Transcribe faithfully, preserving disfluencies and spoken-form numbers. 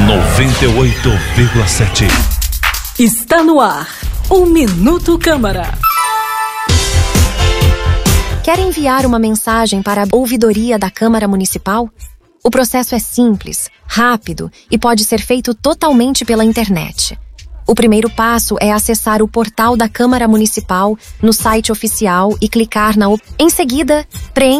noventa e oito vírgula sete. Está no ar o Minuto Câmara. Quer enviar uma mensagem para a ouvidoria da Câmara Municipal? O processo é simples, rápido e pode ser feito totalmente pela internet. O primeiro passo é acessar o portal da Câmara Municipal no site oficial e clicar na op... Em seguida, preencha